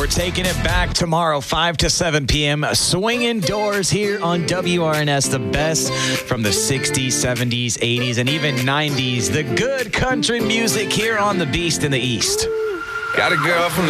We're taking it back tomorrow, 5 to 7 p.m. Swinging doors here on WRNS. The best from the 60s, 70s, 80s, and even 90s. The good country music here on The Beast in the East. Got a girl from